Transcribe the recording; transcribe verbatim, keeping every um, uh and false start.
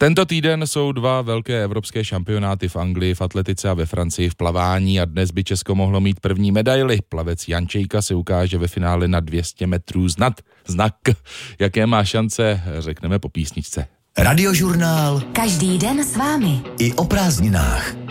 Tento týden jsou dva velké evropské šampionáty v Anglii v atletice a ve Francii v plavání a dnes by Česko mohlo mít první medaili. Plavec Jan Čejka se ukáže ve finále na dvě stě metrů znat. Znak, jaké má šance, řekneme po písničce. Radiožurnál. Každý den s vámi. I o prázdninách.